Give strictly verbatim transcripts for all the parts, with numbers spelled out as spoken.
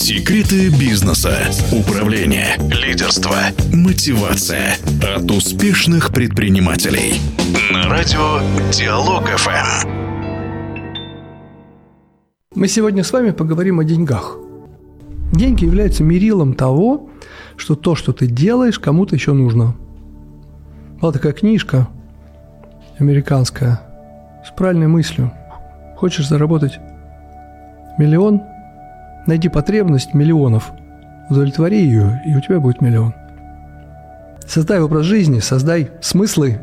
Секреты бизнеса, управления, лидерства, мотивация от успешных предпринимателей. На радио Диалог эф эм. Мы сегодня с вами поговорим о деньгах. Деньги являются мерилом того, что то, что ты делаешь, кому-то еще нужно. Была такая книжка американская с правильной мыслью. Хочешь заработать миллион? Найди потребность миллионов, удовлетвори ее, и у тебя будет миллион. Создай образ жизни, создай смыслы.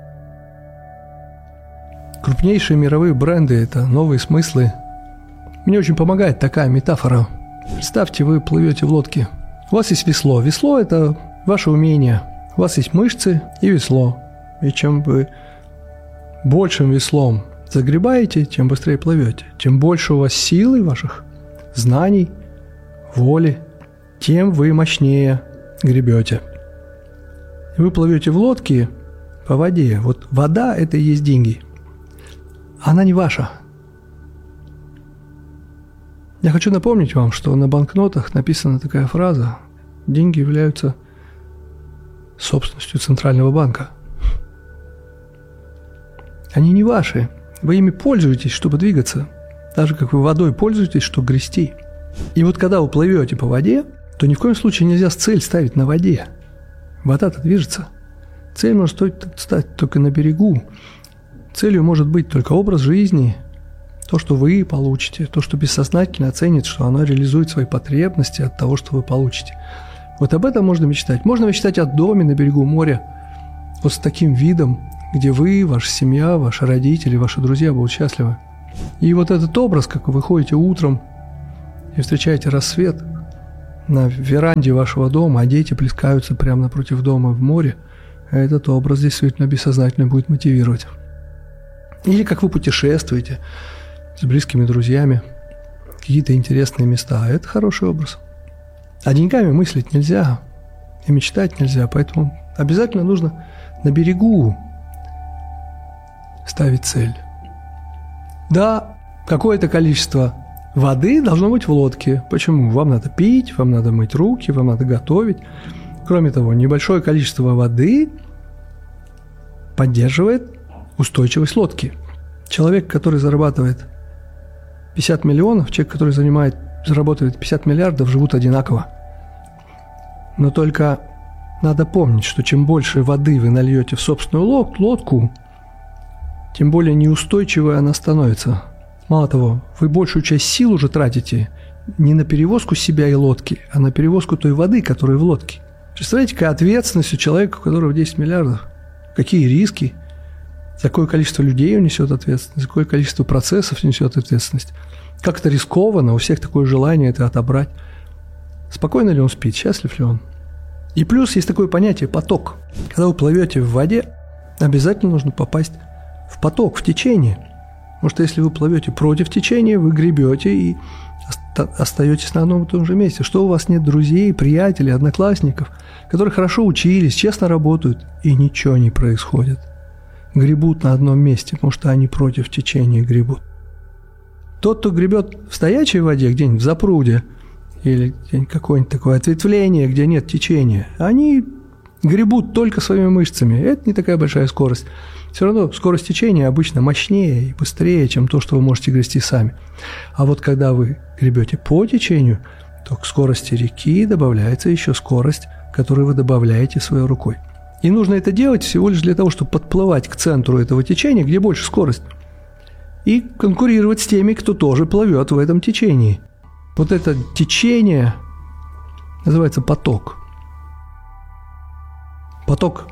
Крупнейшие мировые бренды – это новые смыслы. Мне очень помогает такая метафора. Представьте, вы плывете в лодке. У вас есть весло. Весло – это ваше умение. У вас есть мышцы и весло. И чем вы большим веслом загребаете, тем быстрее плывете. Чем больше у вас силы ваших, знаний, воли, тем вы мощнее гребете. Вы плывете в лодке по воде. Вот вода – это и есть деньги. Она не ваша. Я хочу напомнить вам, что на банкнотах написана такая фраза: деньги являются собственностью Центрального банка. Они не ваши. Вы ими пользуетесь, чтобы двигаться. Так же, как вы водой пользуетесь, чтобы грести. И вот когда вы плывете по воде, то ни в коем случае нельзя цель ставить на воде. Вода-то движется. Цель может стать только на берегу. Целью может быть только образ жизни, то, что вы получите, то, что бессознательно оценит, что оно реализует свои потребности от того, что вы получите. Вот об этом можно мечтать. Можно мечтать о доме на берегу моря, вот с таким видом, где вы, ваша семья, ваши родители, ваши друзья будут счастливы. И вот этот образ, как вы выходите утром и встречаете рассвет на веранде вашего дома, а дети плескаются прямо напротив дома в море, этот образ действительно бессознательно будет мотивировать. Или как вы путешествуете с близкими друзьями, какие-то интересные места. Это хороший образ. А деньгами мыслить нельзя, и мечтать нельзя, поэтому обязательно нужно на берегу ставить цель. Да, какое-то количество воды должно быть в лодке. Почему? Вам надо пить, вам надо мыть руки, вам надо готовить. Кроме того, небольшое количество воды поддерживает устойчивость лодки. Человек, который зарабатывает пятьдесят миллионов, человек, который занимает, зарабатывает пятьдесят миллиардов, живут одинаково. Но только надо помнить, что чем больше воды вы нальете в собственную лодку, тем более неустойчивой она становится. Мало того, вы большую часть сил уже тратите не на перевозку себя и лодки, а на перевозку той воды, которая в лодке. Представляете, какая ответственность у человека, у которого десять миллиардов? Какие риски? За какое количество людей он несет ответственность? За какое количество процессов несет ответственность? Как это рискованно, у всех такое желание это отобрать. Спокойно ли он спит? Счастлив ли он? И плюс есть такое понятие поток. Когда вы плывете в воде, обязательно нужно попасть в поток, в течение. Потому что если вы плывете против течения, вы гребете и остаетесь на одном и том же месте. Что у вас нет друзей, приятелей, одноклассников, которые хорошо учились, честно работают, и ничего не происходит. Гребут на одном месте, потому что они против течения гребут. Тот, кто гребет в стоячей воде, где-нибудь в запруде, или где-нибудь какое-нибудь такое ответвление, где нет течения, они гребут только своими мышцами. Это не такая большая скорость. Все равно скорость течения обычно мощнее и быстрее, чем то, что вы можете грести сами. А вот когда вы гребете по течению, то к скорости реки добавляется еще скорость, которую вы добавляете своей рукой. И нужно это делать всего лишь для того, чтобы подплывать к центру этого течения, где больше скорость, и конкурировать с теми, кто тоже плывет в этом течении. Вот это течение называется поток. Поток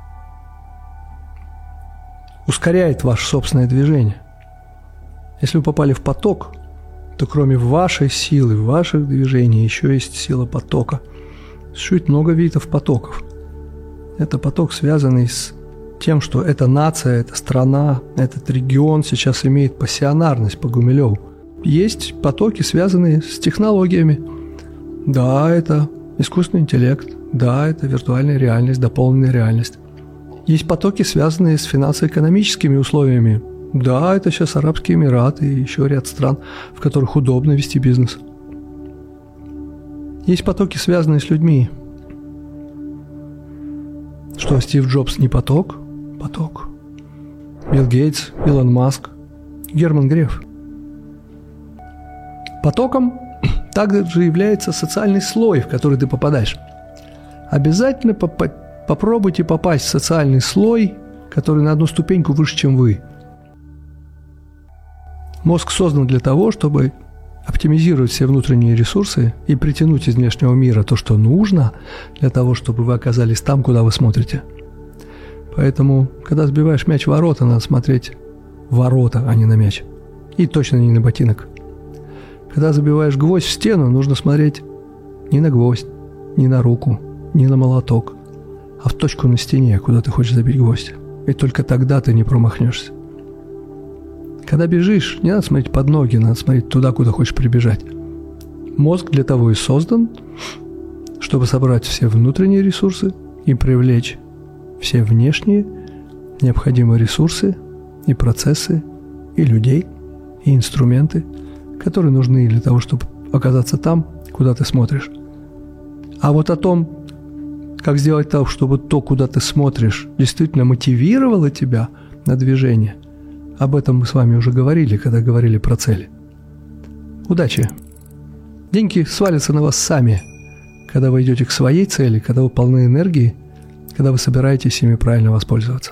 ускоряет ваше собственное движение. Если вы попали в поток, то кроме вашей силы, ваших движений, еще есть сила потока. Существует много видов потоков. Это поток, связанный с тем, что эта нация, эта страна, этот регион сейчас имеет пассионарность по Гумилеву. Есть потоки, связанные с технологиями. Да, это искусственный интеллект. Да, это виртуальная реальность, дополненная реальность. Есть потоки, связанные с финансово-экономическими условиями. Да, это сейчас Арабские Эмираты и еще ряд стран, в которых удобно вести бизнес. Есть потоки, связанные с людьми. Что, Стив Джобс не поток? Поток. Билл Гейтс, Илон Маск, Герман Греф. Потоком также является социальный слой, в который ты попадаешь. Обязательно поп- попробуйте попасть в социальный слой, который на одну ступеньку выше, чем вы. Мозг создан для того, чтобы оптимизировать все внутренние ресурсы и притянуть из внешнего мира то, что нужно, для того, чтобы вы оказались там, куда вы смотрите. Поэтому, когда сбиваешь мяч в ворота, надо смотреть в ворота, а не на мяч. И точно не на ботинок. Когда забиваешь гвоздь в стену, нужно смотреть не на гвоздь, не на руку, не на молоток, а в точку на стене, куда ты хочешь забить гвоздь. И только тогда ты не промахнешься. Когда бежишь, не надо смотреть под ноги, надо смотреть туда, куда хочешь прибежать. Мозг для того и создан, чтобы собрать все внутренние ресурсы и привлечь все внешние необходимые ресурсы и процессы, и людей, и инструменты, которые нужны для того, чтобы оказаться там, куда ты смотришь. А вот о том, как сделать так, чтобы то, куда ты смотришь, действительно мотивировало тебя на движение, об этом мы с вами уже говорили, когда говорили про цели. Удачи! Деньги свалятся на вас сами, когда вы идете к своей цели, когда вы полны энергии, когда вы собираетесь ими правильно воспользоваться.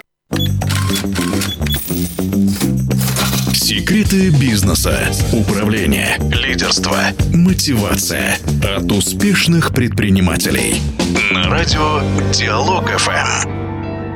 Секреты бизнеса, управления, лидерства, мотивация от успешных предпринимателей. На радио Диалог эф эм.